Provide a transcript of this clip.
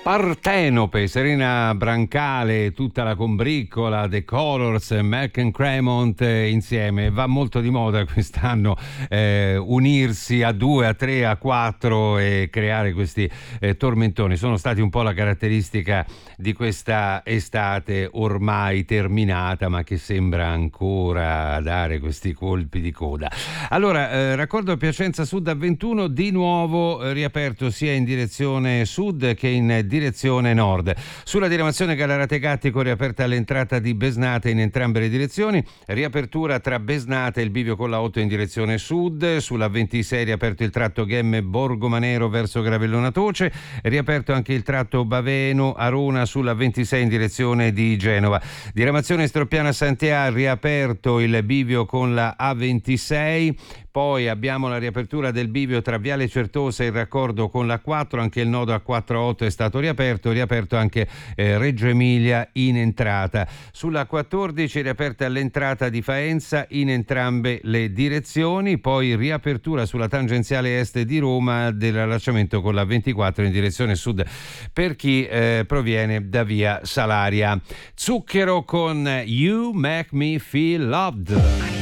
Partenope, Serena Brancale, tutta la combriccola, The Colors, Mac and Cremont insieme. Va molto di moda quest'anno unirsi a 2, a 3, a 4 e creare questi tormentoni. Sono stati un po' la caratteristica di questa estate ormai terminata, ma che sembra ancora dare questi colpi di coda. Allora, raccordo Piacenza Sud a 21, di nuovo riaperto sia in direzione sud che in direzione nord. Sulla diramazione Gallarate-Gattico riaperta all'entrata di Besnate in entrambe le direzioni, riapertura tra Besnate e il bivio con la 8 in direzione sud. Sulla 26 riaperto il tratto Ghemme-Borgomanero verso Gravellona Toce, riaperto anche il tratto Baveno-Arona sulla 26 in direzione di Genova. Diramazione Stropiana-Santea, riaperto il bivio con la A26. Poi abbiamo la riapertura del bivio tra Viale Certosa e il raccordo con la 4, anche il nodo A48 è stato riaperto anche Reggio Emilia in entrata. Sulla 14 riaperta all'entrata di Faenza in entrambe le direzioni, poi riapertura sulla tangenziale est di Roma dell'allacciamento con la 24 in direzione sud per chi proviene da via Salaria. Zucchero con You Make Me Feel Loved.